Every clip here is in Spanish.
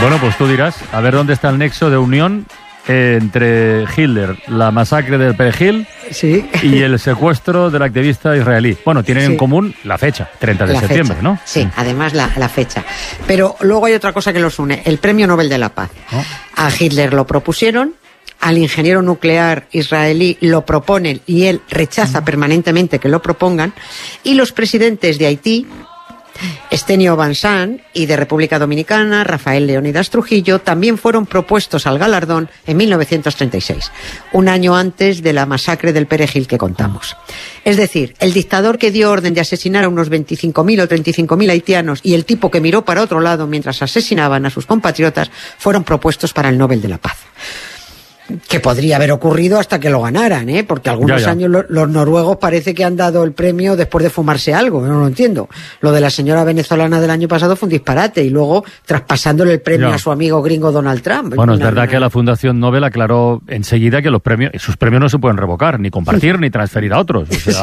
Bueno, pues tú dirás, a ver dónde está el nexo de unión entre Hitler, la masacre del Perejil, sí, y el secuestro del activista israelí. Bueno, tienen en común la fecha, 30 de septiembre, ¿no? Sí, además la fecha. Pero luego hay otra cosa que los une, el Premio Nobel de la Paz. ¿No? A Hitler lo propusieron, al ingeniero nuclear israelí lo proponen y él rechaza permanentemente que lo propongan, y los presidentes de Haití, Estenio Van Sant, y de República Dominicana, Rafael Leónidas Trujillo, también fueron propuestos al galardón en 1936, un año antes de la masacre del Perejil que contamos. Es decir, el dictador que dio orden de asesinar a unos 25.000 o 35.000 haitianos y el tipo que miró para otro lado mientras asesinaban a sus compatriotas fueron propuestos para el Nobel de la Paz. Que podría haber ocurrido hasta que lo ganaran, porque algunos años los noruegos parece que han dado el premio después de fumarse algo, no lo entiendo. Lo de la señora venezolana del año pasado fue un disparate, y luego traspasándole el premio a su amigo gringo Donald Trump. Bueno, es verdad que la Fundación Nobel aclaró enseguida que sus premios no se pueden revocar, ni compartir, ni transferir a otros. O sea,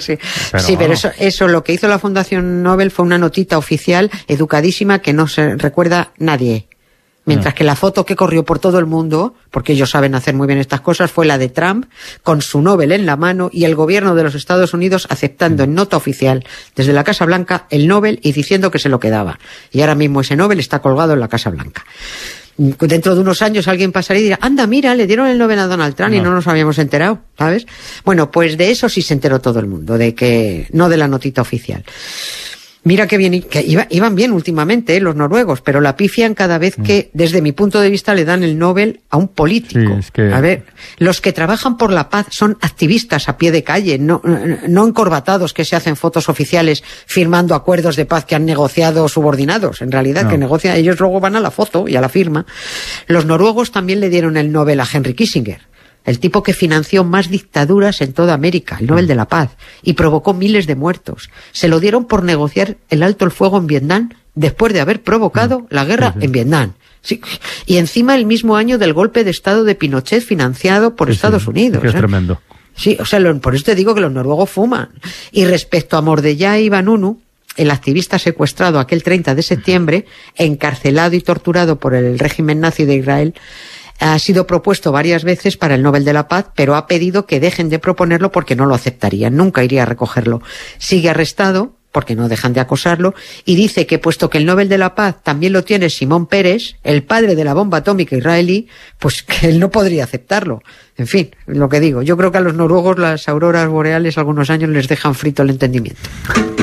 pero eso lo que hizo la Fundación Nobel fue una notita oficial, educadísima, que no se recuerda nadie. Mientras que la foto que corrió por todo el mundo, porque ellos saben hacer muy bien estas cosas, fue la de Trump con su Nobel en la mano y el gobierno de los Estados Unidos aceptando en nota oficial desde la Casa Blanca el Nobel y diciendo que se lo quedaba. Y ahora mismo ese Nobel está colgado en la Casa Blanca. Dentro de unos años alguien pasará y dirá, anda, mira, le dieron el Nobel a Donald Trump y no nos habíamos enterado, ¿sabes? Bueno, pues de eso sí se enteró todo el mundo, no de la notita oficial. Mira que bien, que iban bien últimamente, los noruegos, pero la pifian cada vez que, desde mi punto de vista, le dan el Nobel a un político. Sí, es que... A ver, los que trabajan por la paz son activistas a pie de calle, no encorbatados que se hacen fotos oficiales firmando acuerdos de paz que han negociado subordinados. En realidad, que negocian, ellos luego van a la foto y a la firma. Los noruegos también le dieron el Nobel a Henry Kissinger, el tipo que financió más dictaduras en toda América, el Nobel de la Paz, y provocó miles de muertos. Se lo dieron por negociar el alto el fuego en Vietnam después de haber provocado la guerra en Vietnam. Sí. Y encima el mismo año del golpe de Estado de Pinochet financiado por Estados Unidos. Es tremendo. Sí, o sea, por eso te digo que los noruegos fuman. Y respecto a Mordechai Vanunu, el activista secuestrado aquel 30 de septiembre, encarcelado y torturado por el régimen nazi de Israel, ha sido propuesto varias veces para el Nobel de la Paz, pero ha pedido que dejen de proponerlo porque no lo aceptarían, nunca iría a recogerlo. Sigue arrestado porque no dejan de acosarlo, y dice que puesto que el Nobel de la Paz también lo tiene Simón Peres, el padre de la bomba atómica israelí, pues que él no podría aceptarlo. En fin, lo que digo, yo creo que a los noruegos las auroras boreales algunos años les dejan frito el entendimiento.